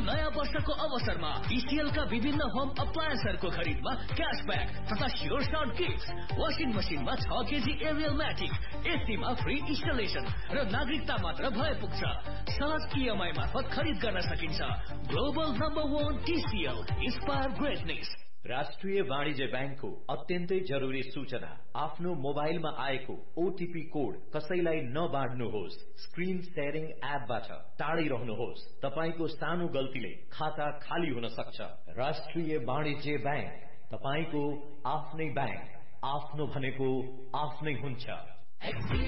नयाँ वर्षको अवसरमा TCL का विभिन्न होम अप्लायन्सहरूको खरिदमा क्याशब्याक तथा स्योर सर्ट गिफ्ट। वाशिङ मसिनमा 6 केजी एरियल म्याटिक, एसीमा फ्री इन्स्टलेसन र नागरिकता मात्र भए पुग्छ। सहज EMI मार्फत खरिद गर्न सकिन्छ। Global number 1 TCL, inspire greatness. राष्ट्रिय वाणिज्य बैंकको अत्यन्तै जरुरी सूचना। आफ्नो मोबाइलमा आएको OTP कोड कसैलाई नबाड्नुहोस्। स्क्रिन शेयरिङ एपबाट टाढै रहनुहोस्। तपाईको सानो गल्तीले खाता खाली हुन सक्छ। राष्ट्रिय वाणिज्य बैंक, तपाईको आफ्नै बैंक। आफ्नो भनेको आफ्नै हुन्छ।